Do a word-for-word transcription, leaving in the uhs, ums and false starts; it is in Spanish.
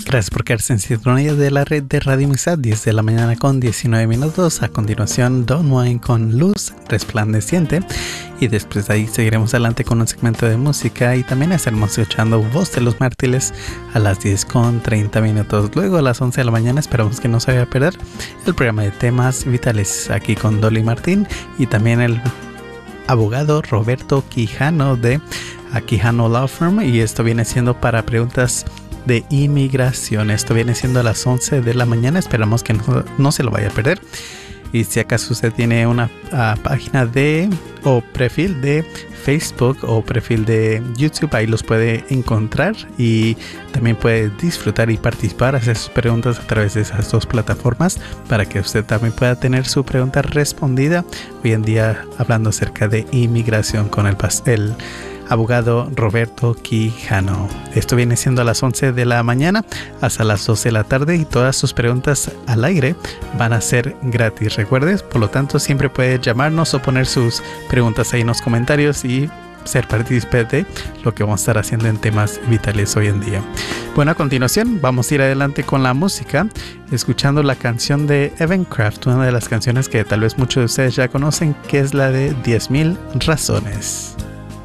Gracias por quedarse en sintonía de la red de Radio Amistad, diez de la mañana con diecinueve minutos. A continuación, Don Juan con Luz Resplandeciente. Y después de ahí seguiremos adelante con un segmento de música y también estaremos escuchando Voz de los Mártires a las diez con treinta minutos. Luego a las once de la mañana esperamos que no se vaya a perder el programa de temas vitales aquí con Dolly Martín y también el abogado Roberto Quijano de Quijano Law Firm, y esto viene siendo para preguntas de inmigración. Esto viene siendo a las once de la mañana. Esperamos que no, no se lo vaya a perder. Y si acaso usted tiene una uh, página de o perfil de Facebook o perfil de YouTube, ahí los puede encontrar y también puede disfrutar y participar, hacer sus preguntas a través de esas dos plataformas para que usted también pueda tener su pregunta respondida. Hoy en día hablando acerca de inmigración con el pastel abogado Roberto Quijano. Esto viene siendo a las once de la mañana hasta las doce de la tarde y todas sus preguntas al aire van a ser gratis. Recuerdes, por lo tanto, siempre puede llamarnos o poner sus preguntas ahí en los comentarios y ser partícipe de lo que vamos a estar haciendo en temas vitales hoy en día. Bueno, a continuación vamos a ir adelante con la música, escuchando la canción de Evan Craft, una de las canciones que tal vez muchos de ustedes ya conocen, que es la de diez mil razones.